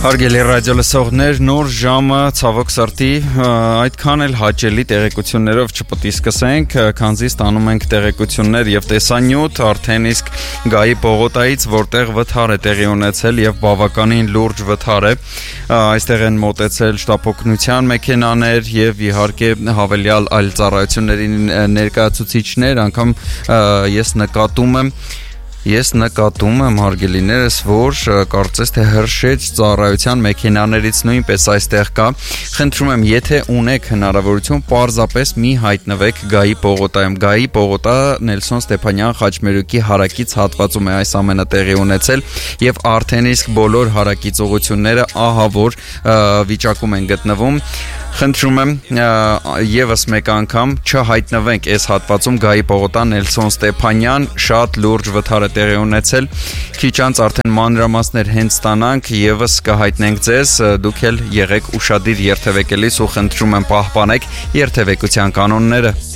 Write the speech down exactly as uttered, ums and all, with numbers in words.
Հարգելի ռադիո լսողներ, նոր ժամը ցավոք սրտի այդքան էլ հաճելի տեղեկություններով չպետք է սկսենք, քանզի ստանում ենք տեղեկություններ եւ տեսանյութ արդեն իսկ Գայի Պողոտայից, որտեղ վթար է տեղի ունեցել եւ բավականին լուրջ վթար է։ Այստեղ են մոտեցել շտապօգնության մեքենաներ եւ իհարկե հավելյալ այլ ծառայությունների ներկայացուցիչներ, անգամ ես նկատում եմ Ես նկատում եմ հարգելիներս, որ կարծես թե հրշեջ ծառայության մեքենաներից նույնպես այստեղ կա։ Խնդրում եմ, եթե ունեք հնարավորություն, պարզապես մի հայտնվեք Գայի Պողոտայում։ Գայի Պողոտա Նելսոն Ստեփանյան խաչմերուկի հարակից հատվածում է այս ամենը տեղի ունեցել եւ արդեն իսկ բոլոր հարակից ուղությունները ահա որ վիճակում են գտնվում։ Խնդրում եմ եւս մեկ անգամ չհայտնվենք այս հատվածում Գայի Պողոտա Նելսոն Ստեփանյան, շատ լուրջ վթար է տեղի ունեցել։ Քիչ անց արդեն մանրամասներ հենց ստանանք, եւս կհայտնենք ձեզ, դուք էլ եղեք ուշադիր երթևեկելիս ու խնդրում եմ պահպանեք երթևեկության կանոնները։